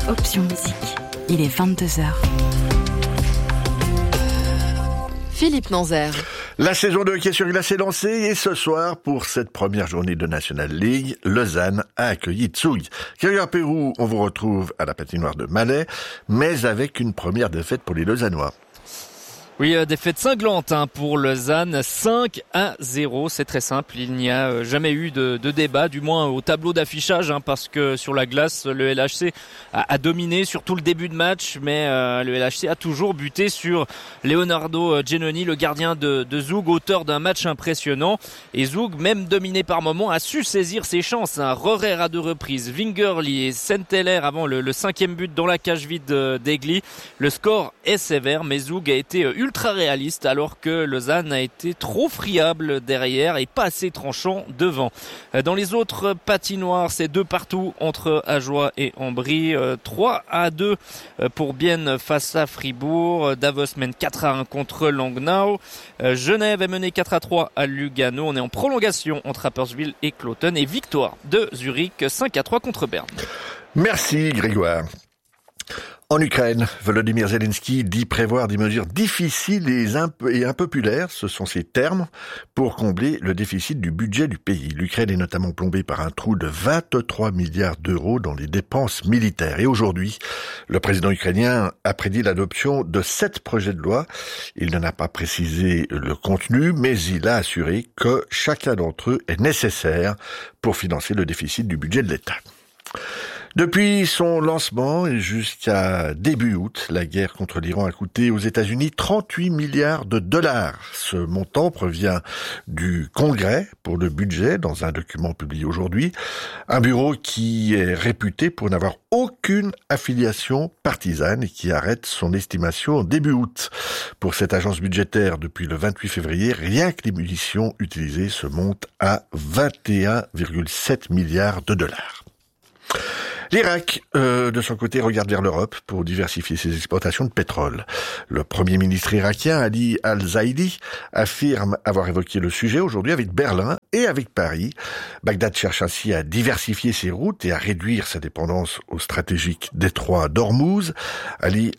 Option Musique. Il est 22h. Philippe Nanzer. La saison 2 qui est sur glace est lancée et ce soir, pour cette première journée de National League, Lausanne a accueilli Zug. Grégoire Pérou, on vous retrouve à la patinoire de Malais, mais avec une première défaite pour les Lausannois. Oui, défaite cinglante pour Lausanne, 5-0, c'est très simple, il n'y a jamais eu de débat, du moins au tableau d'affichage, parce que sur la glace, le LHC a dominé sur tout le début de match, mais le LHC a toujours buté sur Leonardo Giannoni, le gardien de Zug, auteur d'un match impressionnant, et Zug, même dominé par moments, a su saisir ses chances, Rohrer à 2 reprises, Wingerli et Senteller avant le 5e but dans la cage vide d'Egli. Le score est sévère, mais Zug a été ultra réaliste alors que Lausanne a été trop friable derrière et pas assez tranchant devant. Dans les autres patinoires, c'est 2 partout entre Ajoie et Ambry, 3-2 pour Bienne face à Fribourg, Davos mène 4-1 contre Langnau, Genève est menée 4-3 à Lugano, on est en prolongation entre Rapperswil et Cloton et victoire de Zurich 5-3 contre Berne. Merci Grégoire. En Ukraine, Volodymyr Zelensky dit prévoir des mesures difficiles et impopulaires, ce sont ses termes, pour combler le déficit du budget du pays. L'Ukraine est notamment plombée par un trou de 23 milliards d'euros dans les dépenses militaires. Et aujourd'hui, le président ukrainien a prédit l'adoption de 7 projets de loi. Il n'en a pas précisé le contenu, mais il a assuré que chacun d'entre eux est nécessaire pour financer le déficit du budget de l'État. Depuis son lancement et jusqu'à début août, la guerre contre l'Iran a coûté aux États-Unis 38 milliards de dollars. Ce montant provient du Congrès pour le budget dans un document publié aujourd'hui. Un bureau qui est réputé pour n'avoir aucune affiliation partisane et qui arrête son estimation en début août. Pour cette agence budgétaire, depuis le 28 février, rien que les munitions utilisées se montent à 21,7 milliards de dollars. L'Irak, de son côté, regarde vers l'Europe pour diversifier ses exportations de pétrole. Le Premier ministre irakien, Ali Al-Zaidi, affirme avoir évoqué le sujet aujourd'hui avec Berlin et avec Paris. Bagdad cherche ainsi à diversifier ses routes et à réduire sa dépendance au stratégique détroit d'Ormuz. Ali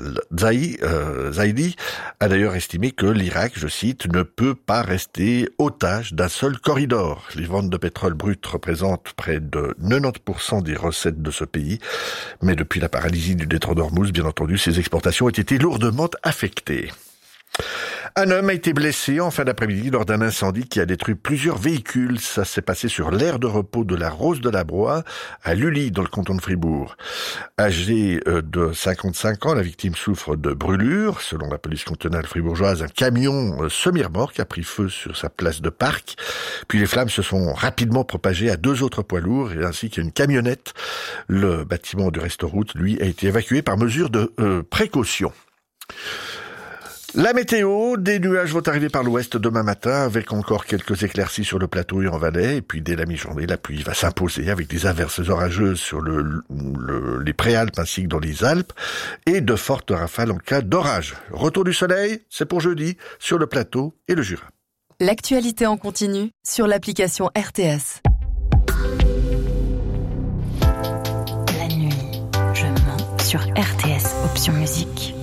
Al-Zaidi a d'ailleurs estimé que l'Irak, je cite, ne peut pas rester otage d'un seul corridor. Les ventes de pétrole brut représentent près de 90% des recettes de ce pays. Mais depuis la paralysie du détroit d'Ormuz, bien entendu, ses exportations ont été lourdement affectées. Un homme a été blessé en fin d'après-midi lors d'un incendie qui a détruit plusieurs véhicules. Ça s'est passé sur l'aire de repos de la Rose de la Broye, à Lully, dans le canton de Fribourg. Âgée de 55 ans, la victime souffre de brûlures. Selon la police cantonale fribourgeoise, un camion semi-remorque a pris feu sur sa place de parc. Puis les flammes se sont rapidement propagées à 2 autres poids lourds, ainsi qu'à une camionnette. Le bâtiment du restaurant, lui, a été évacué par mesure de précaution. La météo, des nuages vont arriver par l'ouest demain matin avec encore quelques éclaircies sur le plateau et en Valais. Et puis dès la mi-journée, la pluie va s'imposer avec des averses orageuses sur les Préalpes ainsi que dans les Alpes et de fortes rafales en cas d'orage. Retour du soleil, c'est pour jeudi sur le plateau et le Jura. L'actualité en continu sur l'application RTS. La nuit, je mens sur RTS Option Musique.